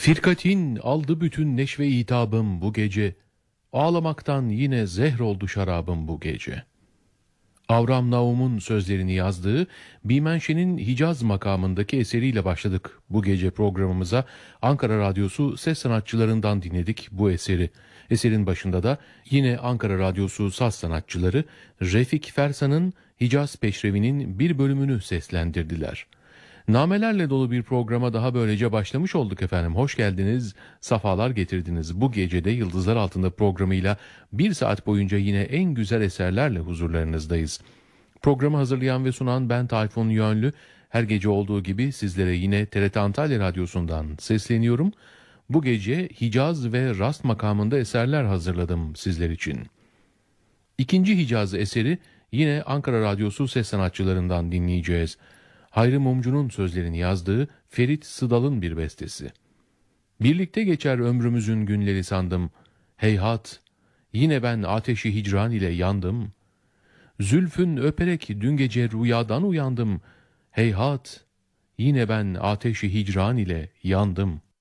Firkatin aldı bütün neşve hitabım bu gece, ağlamaktan yine zehr oldu şarabım bu gece. Avram Naum'un sözlerini yazdığı Bimenşe'nin Hicaz makamındaki eseriyle başladık bu gece programımıza. Ankara Radyosu ses sanatçılarından dinledik bu eseri. Eserin başında da yine Ankara Radyosu saz sanatçıları Refik Fersan'ın Hicaz Peşrevi'nin bir bölümünü seslendirdiler. Namelerle dolu bir programa daha böylece başlamış olduk efendim. Hoş geldiniz, safalar getirdiniz. Bu gecede Yıldızlar Altında programıyla bir saat boyunca yine en güzel eserlerle huzurlarınızdayız. Programı hazırlayan ve sunan ben Tayfun Yönlü. Her gece olduğu gibi sizlere yine TRT Antalya Radyosu'ndan sesleniyorum. Bu gece Hicaz ve Rast makamında eserler hazırladım sizler için. İkinci Hicaz eseri yine Ankara Radyosu ses sanatçılarından dinleyeceğiz. Hayri Mumcu'nun sözlerini yazdığı Ferit Sıdal'ın bir bestesi. Birlikte geçer ömrümüzün günleri sandım. Heyhat, yine ben ateşi hicran ile yandım. Zülfün öperek dün gece rüyadan uyandım. Heyhat, yine ben ateşi hicran ile yandım.